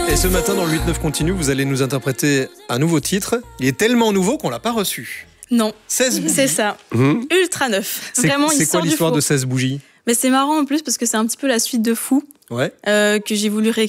Et ce matin, dans le 8-9 continu, vous allez nous interpréter un nouveau titre. Il est tellement nouveau qu'on l'a pas reçu. Non, 16 bougies. c'est ça. Ultra neuf. Vraiment, il C'est sort quoi du l'histoire four. de 16 bougies? Mais c'est marrant en plus parce que c'est un petit peu la suite de Fou Ouais. que j'ai voulu réécrire